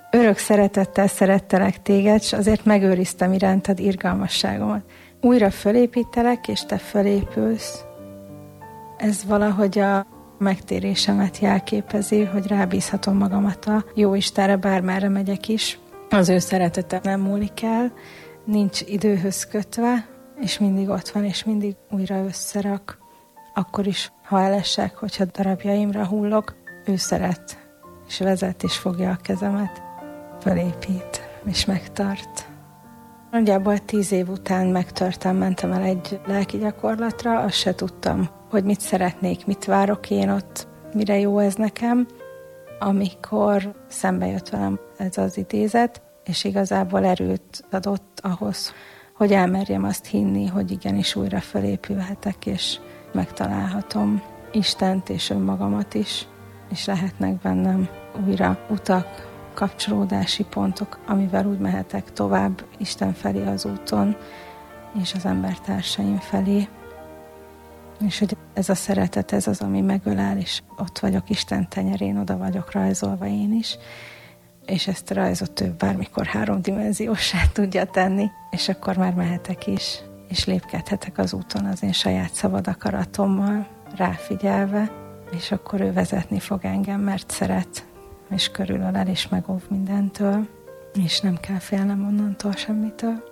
Örök szeretettel szerettelek téged, s azért megőriztem irántad irgalmasságomat. Újra fölépítelek, és te fölépülsz. Ez valahogy a megtérésemet jelképezi, hogy rábízhatom magamat a Jóistenre, bármerre megyek is. Az ő szeretete nem múlik el, nincs időhöz kötve, és mindig ott van, és mindig újra összerak. Akkor is, ha elesek, hogyha darabjaimra hullok, ő szeret, és vezet, és fogja a kezemet, fölépít, és megtart. Nagyjából 10 év után megtörtem, mentem el egy lelki gyakorlatra, azt se tudtam, hogy mit szeretnék, mit várok én ott, mire jó ez nekem, amikor szembe jött velem ez az idézet, és igazából erőt adott ahhoz, hogy elmerjem azt hinni, hogy igenis újra felépülhetek, és megtalálhatom Istent és önmagamat is, és lehetnek bennem újra utak, kapcsolódási pontok, amivel úgy mehetek tovább Isten felé az úton, és az embertársaim felé. És hogy ez a szeretet, ez az, ami megölel, és ott vagyok Isten tenyerén, oda vagyok rajzolva én is, és ezt a rajzot ő bármikor 3-dimenziósá tudja tenni, és akkor már mehetek is, és lépkedhetek az úton az én saját szabad akaratommal, ráfigyelve, és akkor ő vezetni fog engem, mert szeret, és körülölel, és megóv mindentől, és nem kell félnem onnantól semmitől.